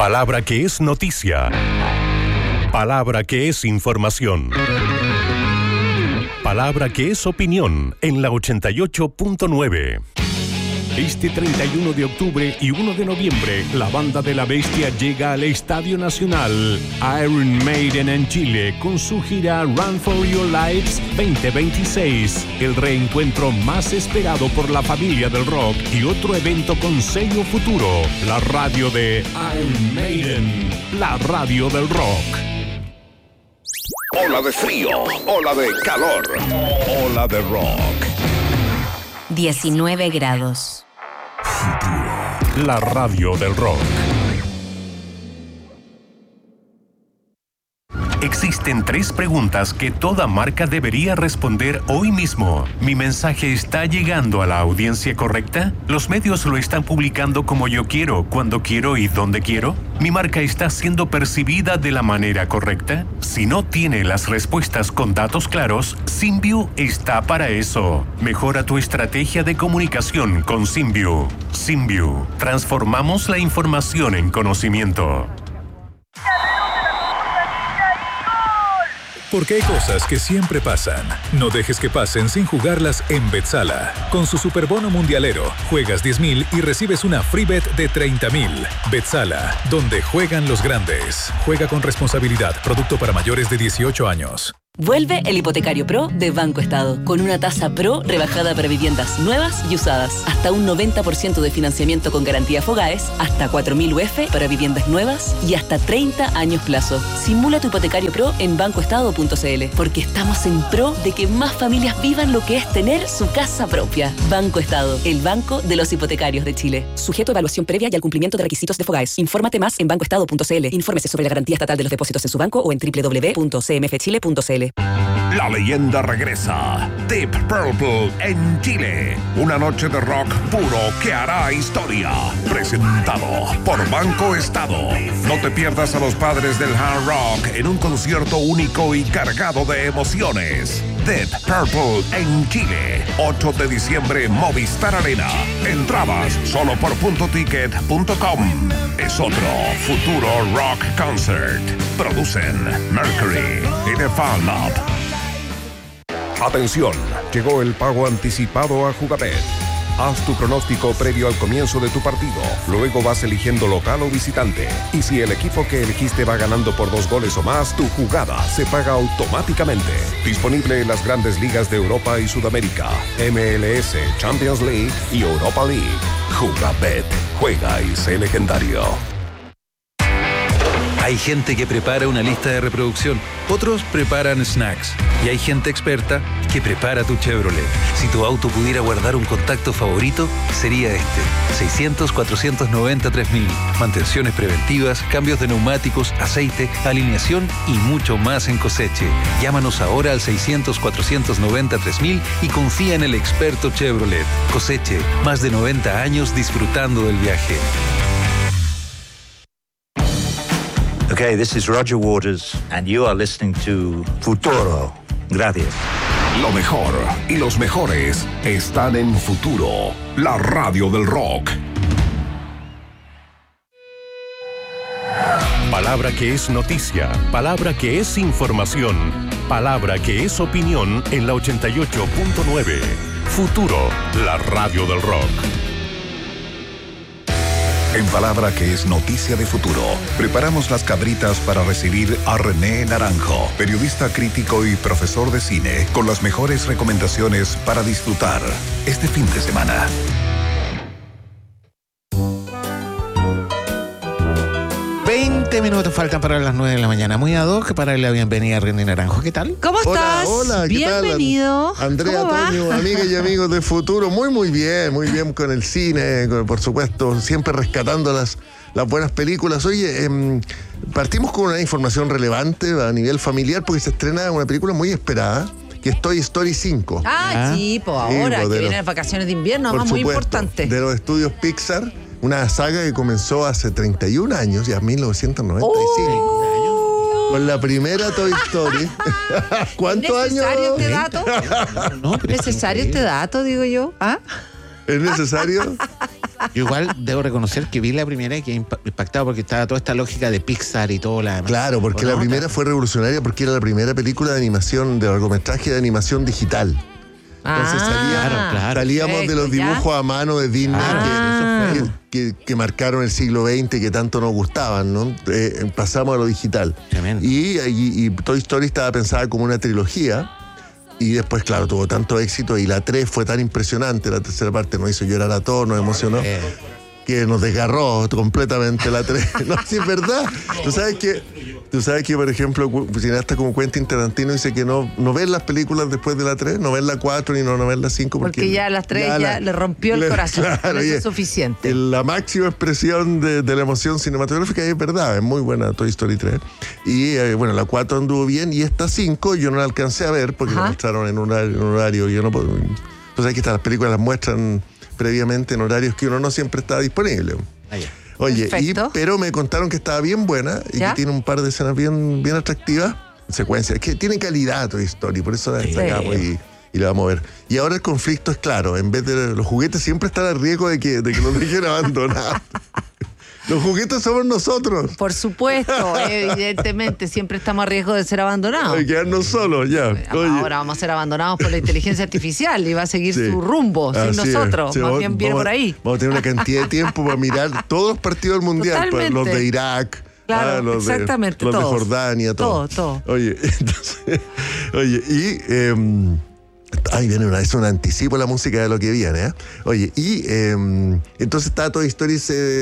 Palabra que es noticia. Palabra que es información. Palabra que es opinión en la 88.9. Este 31 de octubre y 1 de noviembre, la Banda de la Bestia llega al Estadio Nacional Iron Maiden en Chile con su gira Run for Your Lives 2026, el reencuentro más esperado por la familia del rock y otro evento con sello Futuro, la radio de Iron Maiden, la radio del rock. Ola de frío, ola de calor, ola de rock. 19 grados. La radio del rock. Existen 3 preguntas que toda marca debería responder hoy mismo. ¿Mi mensaje está llegando a la audiencia correcta? ¿Los medios lo están publicando como yo quiero, cuando quiero y donde quiero? ¿Mi marca está siendo percibida de la manera correcta? Si no tiene las respuestas con datos claros, Symbiu está para eso. Mejora tu estrategia de comunicación con Symbiu. Symbiu. Transformamos la información en conocimiento. Porque hay cosas que siempre pasan. No dejes que pasen sin jugarlas en Betsala. Con su superbono mundialero, juegas 10,000 y recibes una free bet de 30,000. Betsala, donde juegan los grandes. Juega con responsabilidad. Producto para mayores de 18 años. Vuelve el Hipotecario Pro de Banco Estado, con una tasa Pro rebajada para viviendas nuevas y usadas. Hasta un 90% de financiamiento con garantía Fogaes, hasta 4.000 UF para viviendas nuevas y hasta 30 años plazo. Simula tu Hipotecario Pro en bancoestado.cl, porque estamos en pro de que más familias vivan lo que es tener su casa propia. Banco Estado, el banco de los hipotecarios de Chile. Sujeto a evaluación previa y al cumplimiento de requisitos de Fogaes. Infórmate más en bancoestado.cl. Infórmese sobre la garantía estatal de los depósitos en su banco o en www.cmfchile.cl. La leyenda regresa. Deep Purple en Chile. Una noche de rock puro que hará historia. Presentado por Banco Estado. No te pierdas a los padres del hard rock en un concierto único y cargado de emociones. Deep Purple en Chile. 8 de diciembre, Movistar Arena. Entradas solo por puntoticket.com. Es otro Futuro Rock Concert. Producen Mercury y The Fan Lab. Atención, llegó el pago anticipado a Jugabet. Haz tu pronóstico previo al comienzo de tu partido. Luego vas eligiendo local o visitante. Y si el equipo que elegiste va ganando por 2 goles o más, tu jugada se paga automáticamente. Disponible en las grandes ligas de Europa y Sudamérica, MLS, Champions League y Europa League. Jugabet. Juega y sé legendario. Hay gente que prepara una lista de reproducción, otros preparan snacks y hay gente experta que prepara tu Chevrolet. Si tu auto pudiera guardar un contacto favorito, sería este. 600-490-3000. Mantenciones preventivas, cambios de neumáticos, aceite, alineación y mucho más en Coseche. Llámanos ahora al 600-490-3000 y confía en el experto Chevrolet. Coseche, más de 90 años disfrutando del viaje. Okay, this is Roger Waters, and you are listening to Futuro. Gracias. Lo mejor y los mejores están en Futuro, la radio del rock. Palabra que es noticia, palabra que es información, palabra que es opinión en la 88.9. Futuro, la radio del rock. En Palabra que es noticia de Futuro, preparamos las cabritas para recibir a René Naranjo, periodista crítico y profesor de cine, con las mejores recomendaciones para disfrutar este fin de semana. Minutos faltan para las 9 de la mañana. Muy ad hoc para darle la bienvenida a René Naranjo. ¿Qué tal? ¿Cómo estás? Hola, ¿qué bienvenido. tal? Andrea Toño, amigas y amigos de Futuro. Muy bien con el cine, por supuesto, siempre rescatando las buenas películas. Oye, partimos con una información relevante a nivel familiar porque se estrena una película muy esperada, que es Toy Story 5. Sí, pues ahora que vienen las vacaciones de invierno, además muy importante. De los estudios Pixar. Una saga que comenzó hace 31 años, ya 1995. Con la primera Toy Story. ¿Cuántos años? ¿Es necesario este dato? ¿Es necesario este dato, digo yo? ¿Ah? ¿Es necesario? Yo igual debo reconocer que vi la primera y quedé impactado porque estaba toda esta lógica de Pixar y todo la demás. Claro, porque la primera fue revolucionaria porque era la primera película de animación, de largometraje de animación digital. Entonces salíamos de los dibujos a mano de Disney que marcaron el siglo XX, que tanto nos gustaban, ¿no? Pasamos a lo digital. Y Toy Story estaba pensada como una trilogía. Y después, claro, tuvo tanto éxito y la 3 fue tan impresionante, la tercera parte nos hizo llorar a todos, nos emocionó, que nos desgarró completamente la 3. No, sí, es verdad. Tú sabes que, por ejemplo, cineastas como Quentin Tarantino dice que no ven las películas después de la 3, no ven la 4 ni no ven la 5. Porque ya las 3 ya le rompió el corazón. Claro, eso es suficiente. La máxima expresión de la emoción cinematográfica, es verdad, es muy buena Toy Story 3. Y bueno, la 4 anduvo bien y esta 5 yo no la alcancé a ver porque la mostraron en un horario. Yo no puedo. Tú sabes que estas películas las muestran previamente en horarios que uno no siempre está disponible. Oye, pero me contaron que estaba bien buena y que tiene un par de escenas bien atractivas, secuencias, que tiene calidad Toy Story, por eso la destacamos y la vamos a ver. Y ahora el conflicto es claro, en vez de los juguetes siempre están a riesgo de que los dejen abandonados. Los juguetes somos nosotros. Por supuesto, evidentemente, siempre estamos a riesgo de ser abandonados. De quedarnos solos, ya. Ahora vamos a ser abandonados por la inteligencia artificial y va a seguir su rumbo sin nosotros. Más bien viene por ahí. Vamos a tener una cantidad de tiempo para mirar todos los partidos del Mundial. Los de Irak. Claro, exactamente. Los de Jordania, todo. Oye, entonces, ahí viene es un anticipo la música de lo que viene, ¿eh? Oye, y entonces está Toy Story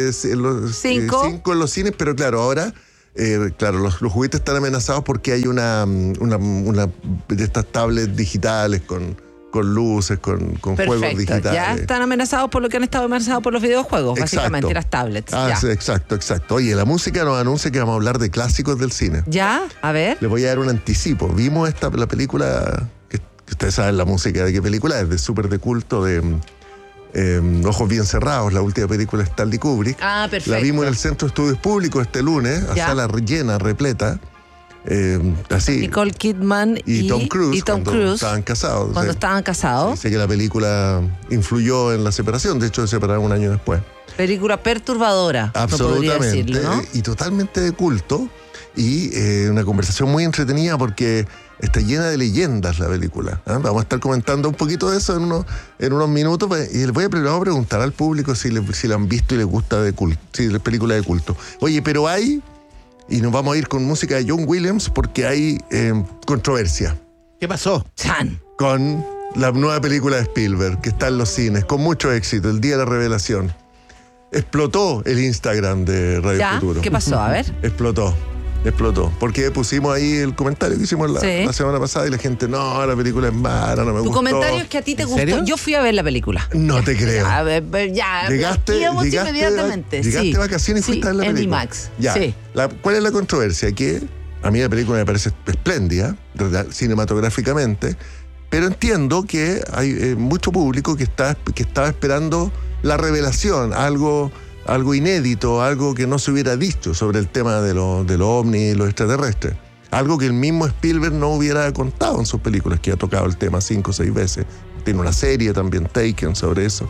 5 en los cines, pero claro, ahora los juguetes están amenazados porque hay una de estas tablets digitales con luces, con juegos digitales. Ya están amenazados por lo que han estado amenazados por los videojuegos, básicamente las tablets. Sí, exacto. Oye, la música nos anuncia que vamos a hablar de clásicos del cine. Ya, a ver. Les voy a dar un anticipo. Vimos la película... Ustedes saben la música de qué película es, de súper de culto, de Ojos Bien Cerrados, la última película de Stanley Kubrick. Perfecto. La vimos en el Centro de Estudios Públicos este lunes, a sala llena, repleta. Así. Nicole Kidman y Tom Cruise cuando estaban casados. Estaban casados. Dice que la película influyó en la separación, de hecho se separaron un año después. Película perturbadora. Absolutamente. Decirlo, ¿no? Y totalmente de culto. Y una conversación muy entretenida porque está llena de leyendas la película. Vamos a estar comentando un poquito de eso en unos minutos y les voy a preguntar al público si la han visto y les gusta de culto, si es película de culto. Oye, pero y nos vamos a ir con música de John Williams porque hay controversia. ¿Qué pasó? Con la nueva película de Spielberg que está en los cines con mucho éxito, El Día de la Revelación. Explotó el Instagram de Radio Futuro. ¿Qué pasó? A ver. Explotó, porque pusimos ahí el comentario que hicimos la semana pasada y la gente, no, la película es mala, no me gustó. Tu comentario es que a ti te gustó. ¿Serio? Yo fui a ver la película. No te creo. Llegaste inmediatamente. Llegaste de vacaciones y fuiste a ver la película. En IMAX. Ya. Sí. ¿Cuál es la controversia? Que a mí la película me parece espléndida, cinematográficamente, pero entiendo que hay mucho público que estaba esperando la revelación, algo inédito, algo que no se hubiera dicho sobre el tema de los ovnis y los extraterrestres. Algo que el mismo Spielberg no hubiera contado en sus películas, que ha tocado el tema 5 o 6 veces. Tiene una serie también, Taken, sobre eso.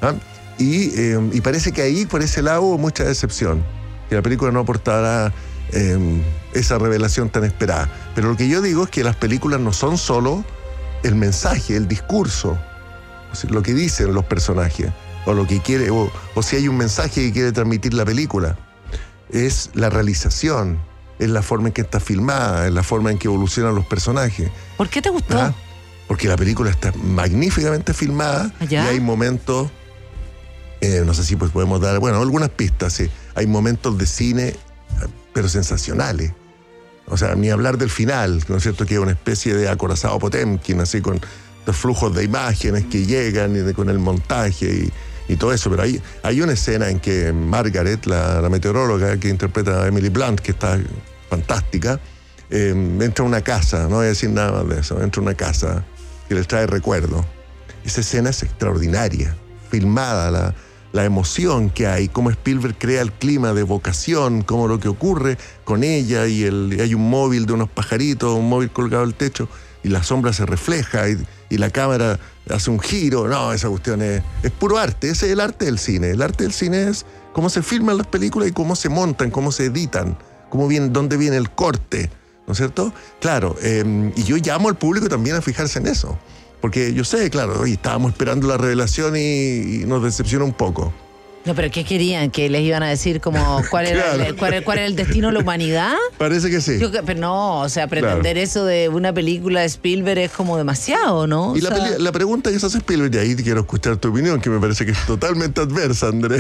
Y parece que ahí, por ese lado, hubo mucha decepción. Que la película no aportará esa revelación tan esperada. Pero lo que yo digo es que las películas no son solo el mensaje, el discurso, lo que dicen los personajes, o lo que quiere, o si hay un mensaje que quiere transmitir la película. Es la realización, es la forma en que está filmada, es la forma en que evolucionan los personajes. ¿Por qué te gustó? Porque la película está magníficamente filmada y hay momentos, no sé si podemos dar, algunas pistas, sí. Hay momentos de cine, pero sensacionales. O sea, ni hablar del final, ¿no es cierto? Que es una especie de acorazado Potemkin, así con los flujos de imágenes que llegan y con el montaje y todo eso. Pero hay una escena en que Margaret, la meteoróloga que interpreta a Emily Blunt, que está fantástica, entra a una casa, no voy a decir nada más de eso, entra a una casa que les trae recuerdo. Esa escena es extraordinaria, filmada, la emoción que hay, cómo Spielberg crea el clima de evocación, cómo lo que ocurre con ella y hay un móvil de unos pajaritos, un móvil colgado al techo y la sombra se refleja y la cámara hace un giro. No, esa cuestión es puro arte. Ese es el arte del cine. El arte del cine es cómo se filman las películas y cómo se montan, cómo se editan, dónde viene el corte, ¿no es cierto? Claro, y yo llamo al público también a fijarse en eso. Porque yo sé, claro, hoy estábamos esperando la revelación y nos decepciona un poco. No, pero ¿qué querían? ¿Que les iban a decir como cuál era el destino de la humanidad? Parece que sí. Pero no, o sea, pretender eso de una película de Spielberg es como demasiado, ¿no? Y la pregunta que se hace Spielberg, y ahí quiero escuchar tu opinión, que me parece que es totalmente adversa, Andrea.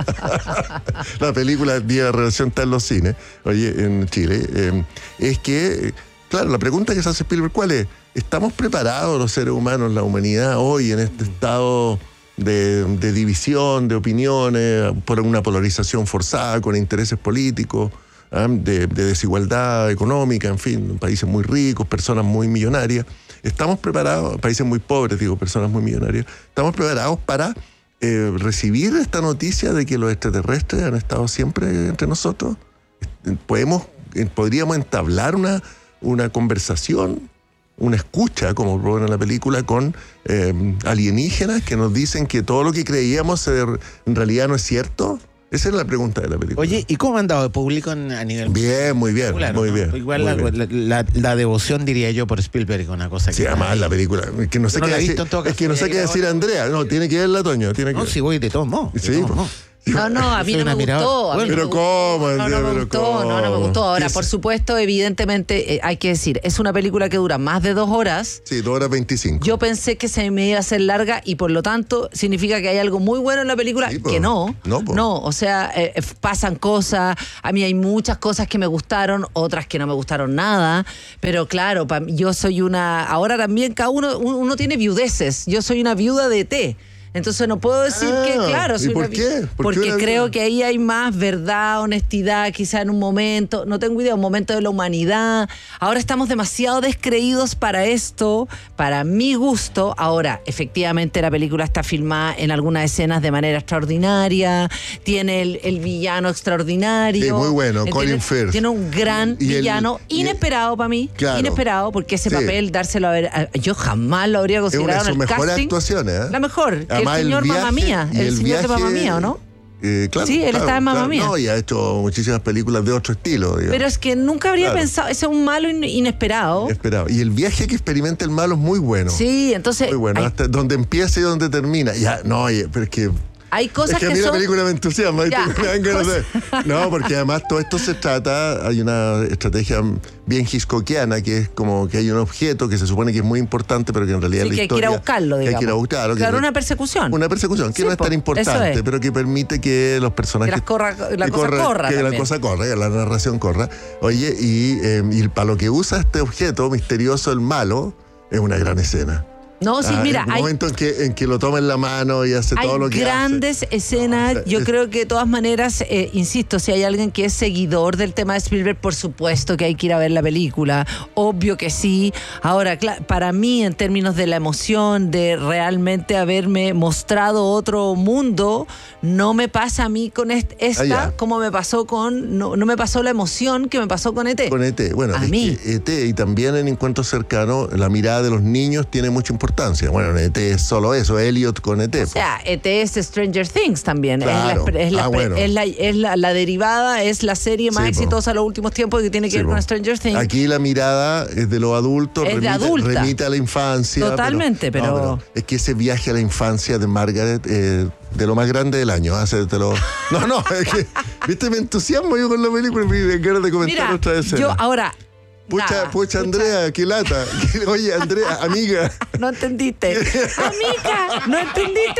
La película Día de Revelación está en los cines, oye, en Chile, es que, claro, la pregunta que se hace Spielberg, ¿cuál es? ¿Estamos preparados los seres humanos, la humanidad, hoy en este estado de división, de opiniones, por una polarización forzada, con intereses políticos, de desigualdad económica, en fin, países muy ricos, personas muy millonarias? ¿Estamos preparados, países muy pobres, personas muy millonarias, estamos preparados para recibir esta noticia de que los extraterrestres han estado siempre entre nosotros? ¿Podríamos entablar una conversación, una escucha, como proponen en la película, con alienígenas que nos dicen que todo lo que creíamos en realidad no es cierto? Esa es la pregunta de la película. Oye, ¿y cómo han dado de público a nivel? Bien, muy bien, popular, muy bien. Igual la devoción, diría yo, por Spielberg, una cosa que... Sí, además la película, que no sé qué decir, es que no sé qué decir Andrea, no, tiene que verla, Toño. No, si voy de todos modos. Sí, No, a mí no me gustó. Pero ¿cómo? No me gustó. Ahora, por supuesto, evidentemente, hay que decir, es una película que dura más de 2 horas. Sí, 2 horas 25. Yo pensé que se me iba a hacer larga y por lo tanto significa que hay algo muy bueno en la película, sí, que no. No, o sea, pasan cosas. A mí hay muchas cosas que me gustaron, otras que no me gustaron nada. Pero claro, yo soy ahora también cada uno tiene viudeces. Yo soy una viuda de ET. Entonces no puedo decir que, claro, soy ¿por qué? Porque creo que ahí hay más verdad, honestidad, quizá en un momento, no tengo idea, un momento de la humanidad. Ahora estamos demasiado descreídos para esto, para mi gusto. Ahora, efectivamente, la película está filmada en algunas escenas de manera extraordinaria, tiene el villano extraordinario. Sí, muy bueno, Colin Firth. Tiene un gran villano, inesperado para mí, claro, inesperado, porque ese papel, dárselo a ver, yo jamás lo habría considerado en el casting. Es una de sus mejores actuaciones, ¿eh? La mejor. El señor Mamma Mía, el señor de Mamma Mía, ¿o no? Claro, sí, él está en Mamma Mía. No, y ha hecho muchísimas películas de otro estilo, digamos. Pero es que nunca habría pensado, ese es un malo inesperado. Y el viaje que experimenta el malo es muy bueno. Sí, entonces... Muy bueno, hasta donde empieza y donde termina. Ya, no, pero es que... Hay cosas que a mí la película me entusiasma. No, porque además todo esto se trata, hay una estrategia bien hitchcockiana, que es como que hay un objeto que se supone que es muy importante, pero que en realidad la historia... que hay que ir a buscarlo, digamos. Que hay que ir a buscarlo. Claro, una persecución. Una persecución, que no es tan importante, pero que permite que los personajes... Que la cosa corra, que la narración corra. Oye, y para lo que usa este objeto misterioso, el malo, es una gran escena. No, sí, mira, hay un momento en que lo toma en la mano y hace todo lo que hace. Hay grandes escenas. Yo creo que de todas maneras, insisto, si hay alguien que es seguidor del tema de Spielberg, por supuesto que hay que ir a ver la película. Obvio que sí. Ahora, para mí, en términos de la emoción, de realmente haberme mostrado otro mundo, no me pasa a mí con esta como me pasó con... No me pasó la emoción que me pasó con ET. Con ET. Bueno, ET, y también en Encuentro Cercano, la mirada de los niños tiene mucha importancia. Bueno, ET es solo eso, Elliot con ET. O sea, ET es Stranger Things también. Claro. La derivada, es la serie más exitosa de los últimos tiempos que tiene que ver con Stranger Things. Aquí la mirada es de los adultos, remite a la infancia. Totalmente, pero es que ese viaje a la infancia de Margaret... de lo más grande del año, es que, viste, me entusiasmo yo con la película y me ganas de comentar otra vez. Yo ahora... Pucha, Andrea, qué lata. Oye, Andrea, amiga. No entendiste. Amiga, no entendiste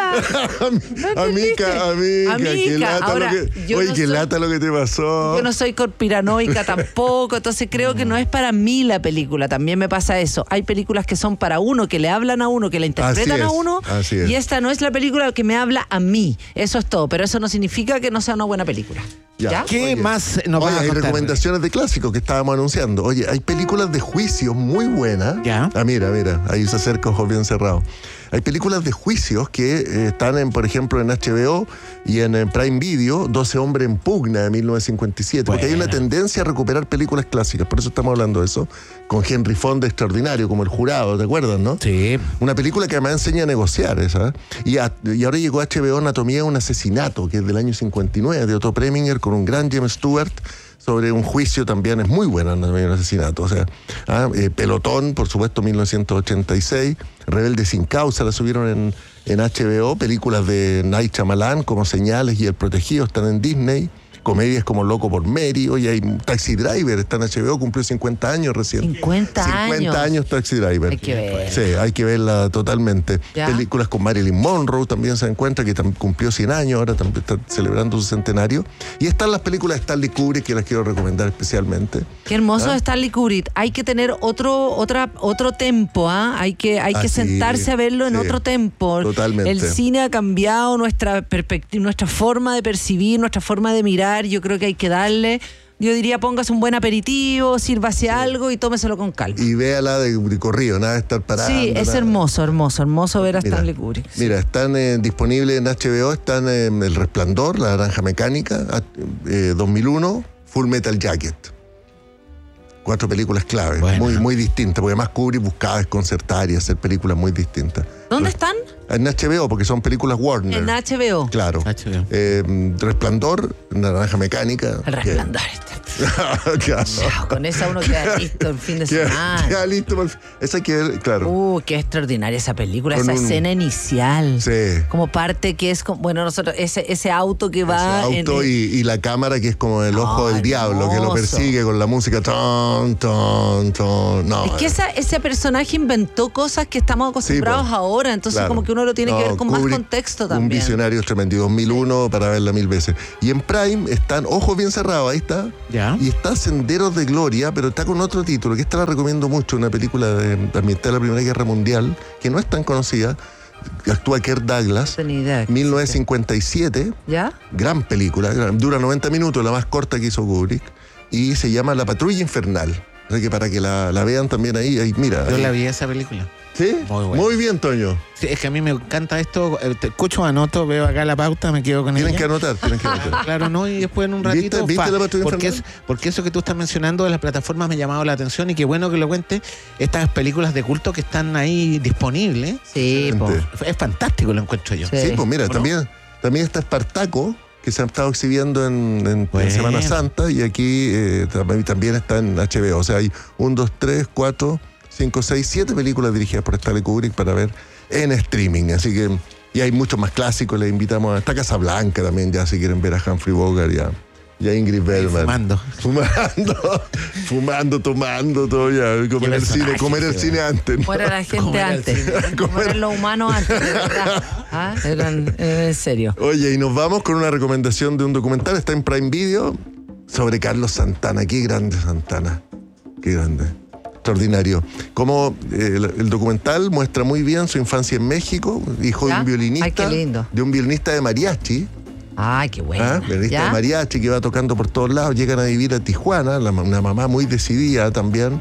nada. Amiga, qué lata. Ahora, qué lata lo que te pasó. Yo no soy conspiranoica tampoco, entonces creo que no es para mí la película. También me pasa eso. Hay películas que son para uno, que le hablan a uno, que la interpretan a uno. Y esta no es la película que me habla a mí. Eso es todo. Pero eso no significa que no sea una buena película. ¿Ya? ¿Qué más nos van a contar? Hay recomendaciones de clásicos que estábamos anunciando. Oye, hay películas de juicio muy buenas. ¿Ya? Mira, ahí se acerca Ojos Bien Cerrados. Hay películas de juicios que están, por ejemplo, en HBO y en Prime Video, 12 hombres en pugna de 1957, porque hay una tendencia a recuperar películas clásicas, por eso estamos hablando de eso, con Henry Fonda extraordinario, como El Jurado, ¿te acuerdas, no? Sí. Una película que además enseña a negociar, esa. Y ahora llegó HBO Anatomía de un asesinato, que es del año 59, de Otto Preminger, con un gran James Stewart, sobre un juicio también. Es muy buena Anatomía de un asesinato. O sea, Pelotón, por supuesto, 1986. Rebelde sin causa la subieron en HBO. Películas de Night Shyamalan como Señales y El Protegido están en Disney. Comedias como Loco por Mary. Oye, hay Taxi Driver, está en HBO, cumplió 50 años recién. 50 años Taxi Driver. Hay que ver. Sí, hay que verla totalmente. ¿Ya? Películas con Marilyn Monroe también se encuentra, que cumplió 100 años, ahora también está celebrando su centenario. Y están las películas de Stanley Kubrick, que las quiero recomendar especialmente. Qué hermoso de Stanley Kubrick. Hay que tener otro tempo, ¿ah? Hay que sentarse a verlo en otro tempo. Totalmente. El cine ha cambiado nuestra perspectiva, nuestra forma de percibir, nuestra forma de mirar. Yo creo que hay que darle, yo diría, póngase un buen aperitivo, sírvase algo y tómeselo con calma. Y véala de corrido, nada de estar parando. Sí, es hermoso ver a Stanley Kubrick. Mira, están disponibles en HBO, están El Resplandor, La Naranja Mecánica, 2001, Full Metal Jacket. 4 películas claves, muy, muy distintas, porque además Kubrick buscaba desconcertar y hacer películas muy distintas. ¿Dónde están? En HBO, porque son películas Warner. En HBO. Claro. Resplandor, Naranja Mecánica. El Resplandor. Claro. Con esa uno queda listo el fin de semana. Queda listo. Esa hay que ver, claro. Qué extraordinaria esa película, esa escena inicial. Sí. Como parte que es, bueno, nosotros, ese auto que va. Ese auto y la cámara que es como el ojo del diablo, que lo persigue con la música. Ton, ton, ton. No, es que ese personaje inventó cosas que estamos acostumbrados ahora, entonces claro. Como que uno lo tiene que ver con Kubrick, más contexto también. Un visionario tremendo, 2001 para verla 1000 veces. Y en Prime están Ojos Bien Cerrados, ahí está. Ya. Y está Senderos de Gloria, pero está con otro título, que esta la recomiendo mucho, una película ambientada en la Primera Guerra Mundial, que no es tan conocida. Actúa Kirk Douglas, 1957. ¿Ya? Gran película, dura 90 minutos, la más corta que hizo Kubrick. Y se llama La Patrulla Infernal. Así que para que la vean también ahí mira. Yo ahí. la vi esa película. ¿Sí? Muy bueno. Muy bien, Toño. Sí, es que a mí me encanta esto. Te escucho, anoto, veo acá la pauta, me quedo con ella. Tienen que anotar. Claro, no, y después en un ratito. ¿Viste La Patrulla Infernal? Porque eso que tú estás mencionando de las plataformas me ha llamado la atención y qué bueno que lo cuentes. Estas películas de culto que están ahí disponibles. Sí, es fantástico, lo encuentro yo. Sí, pues mira, también está Espartaco, que se ha estado exhibiendo en Semana Santa, y aquí también está en HBO. O sea, hay 1, 2, 3, 4, 5, 6, 7 películas dirigidas por Stanley Kubrick para ver en streaming. Así que, y hay muchos más clásicos, les invitamos a esta Casablanca también, ya si quieren ver a Humphrey Bogart y a Ingrid Bergman. Fumando, tomando, todo ya. Comer el cine antes. Fuera la gente antes. Comer los humanos antes, de verdad. Eran en serio. Oye, y nos vamos con una recomendación de un documental, está en Prime Video, sobre Carlos Santana. Qué grande Santana. Qué grande. Extraordinario. Como el documental muestra muy bien su infancia en México, hijo de un violinista. Ay, qué lindo. De un violinista de mariachi. Ay, qué bueno. Violinista de mariachi que va tocando por todos lados. Llegan a vivir a Tijuana, una mamá muy decidida también.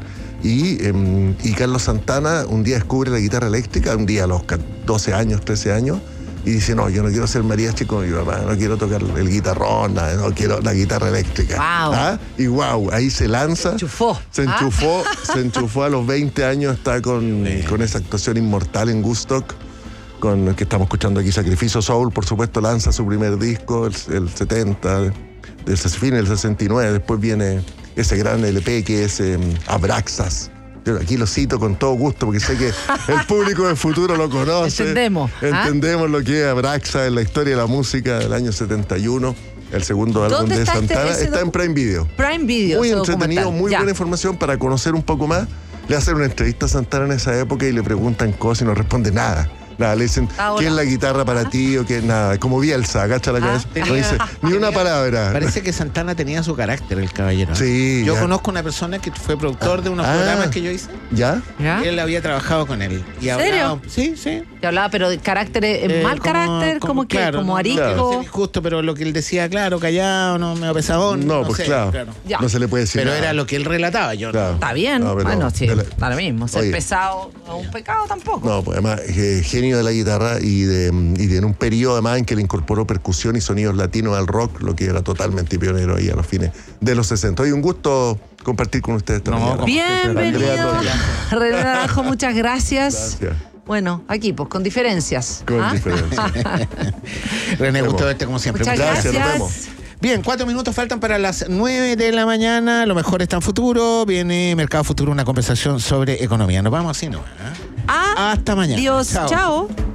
Y Carlos Santana un día descubre la guitarra eléctrica, un día a los 12 años, 13 años, y dice, no, yo no quiero ser mariachi como mi papá, no quiero tocar el guitarrón, no quiero la guitarra eléctrica. Wow. Y ahí se lanza. Se enchufó a los 20 años, está con esa actuación inmortal en Woodstock, con que estamos escuchando aquí, Sacrificio Soul, por supuesto, lanza su primer disco, el 70, del fin del 69, después viene ese gran LP que es Abraxas. Yo aquí lo cito con todo gusto porque sé que el público del futuro lo conoce. Entendemos lo que es Abraxas en la historia de la música del año 71. El segundo álbum de Santana está en Prime Video. Prime Video. Muy entretenido, muy buena información para conocer un poco más. Le hacen una entrevista a Santana en esa época y le preguntan cosas y no responde nada. Nada, le dicen, Ahora. ¿qué es la guitarra para ti? O qué, nada, como Bielsa, agacha la cabeza. No dice ni una palabra. Parece que Santana tenía su carácter, el caballero. Sí. Yo ya. conozco una persona que fue productor de unos programas que yo hice. ¿Ya? ¿Ya? Y él había trabajado con él. Y ¿En hablaba- serio? Sí, sí. Te hablaba, pero de carácter, mal carácter, como que, claro, como no, arisco. No sé justo, pero lo que él decía, claro, callado, no me pesadón. No, pues sé, claro. Ya. No se le puede decir Pero nada. era lo que él relataba, yo Claro. Está bien, No, pero- bueno, sí, de la- está lo mismo. Ser Oye. pesado no es un pecado tampoco. No, pues además, genio de la guitarra y en un periodo además en que le incorporó percusión y sonidos latinos al rock, lo que era totalmente pionero ahí a los fines de los 60. Hoy un gusto compartir con ustedes esta mañana. Bienvenido, Andrea René Naranjo, muchas gracias. Gracias. Bueno, aquí, pues con diferencias. Con ¿ah? diferencia. René, Nos gusto vemos. verte como siempre. Muchas Gracias, gracias. nos vemos. Bien, 4 minutos faltan para las 9 de la mañana. Lo mejor está en futuro. Viene Mercado Futuro, una conversación sobre economía. Nos vamos así, ¿no? Ah, Hasta mañana. Dios, chao.